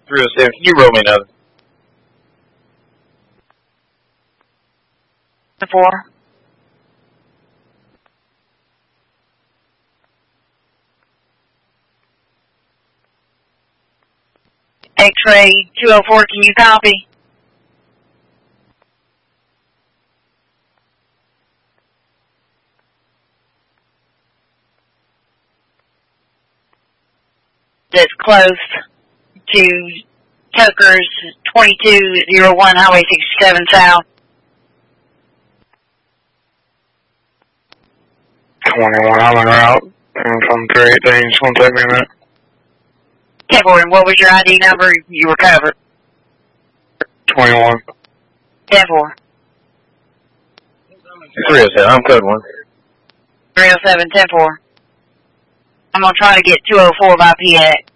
307, can you roll me another? 4. X-ray 204, can you copy? That's close to Tucker's 2201 Highway 67 South. 21, I'm en route. I'm from 318, just want to take me a minute. 10-4, and what was your ID number? You were covered. 21. 10-4. 307, I'm code 1. 307, 10-4. I'm going to try to get 204 by PX.